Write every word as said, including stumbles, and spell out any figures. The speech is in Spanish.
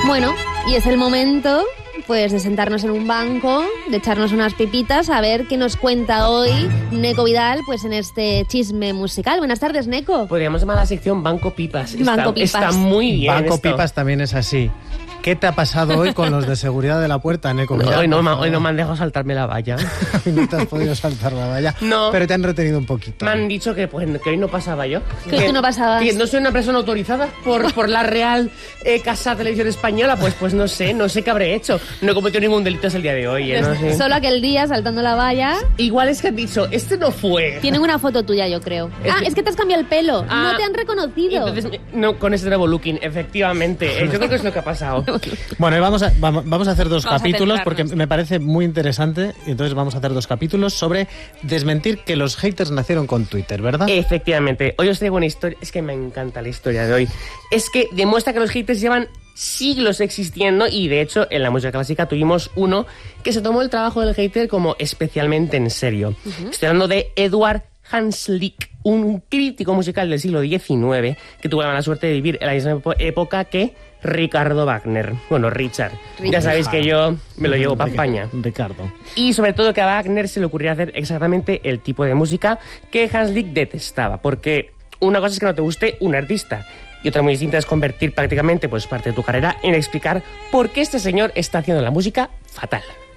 Bueno, y es el momento, pues, de sentarnos en un banco, de echarnos unas pipitas, a ver qué nos cuenta hoy Neco Vidal, pues, en este chisme musical. Buenas tardes, Neco. Podríamos llamar la sección Banco Pipas. Banco está, Pipas. Está muy bien Banco esto. Pipas también es así. ¿Qué te ha pasado hoy con los de seguridad de la puerta, Neco? No, Mira, hoy, no, por ma- favor. hoy no me han dejado saltarme la valla. No te has podido saltar la valla. No. Pero te han retenido un poquito. Me han dicho que, pues, que hoy no pasaba yo. Que tú no pasabas. Que no soy una persona autorizada por, por la Real eh, Casa Televisión Española. Pues pues no sé, no sé qué habré hecho. No he cometido ningún delito hasta el día de hoy. ¿eh? No sé. Solo aquel día, saltando la valla. Igual es que han dicho, este no fue. Tienen una foto tuya, yo creo. Es ah, que- es que te has cambiado el pelo. Ah, no te han reconocido. Entonces, no, con ese nuevo looking, efectivamente. Eh, yo creo que es lo que ha pasado. Bueno, y vamos a, vamos, vamos a hacer dos Vamos a capítulos porque centrarnos. me parece muy interesante. Y entonces vamos a hacer dos capítulos sobre desmentir que los haters nacieron con Twitter, ¿verdad? Efectivamente. Hoy os traigo una historia. Es que me encanta la historia de hoy. Es que demuestra que los haters llevan siglos existiendo y de hecho en la música clásica tuvimos uno que se tomó el trabajo del hater como especialmente en serio. Estoy hablando de Eduard Hanslick, un crítico musical del siglo diecinueve que tuvo la mala suerte de vivir en la misma epo- época que Ricardo Wagner. Bueno, Richard. Richard. Ya sabéis que yo me lo llevo para Ric- España. Ricardo. Y sobre todo que a Wagner se le ocurría hacer exactamente el tipo de música que Hanslick detestaba. Porque una cosa es que no te guste un artista y otra muy distinta es convertir prácticamente pues, parte de tu carrera en explicar por qué este señor está haciendo la música fatal.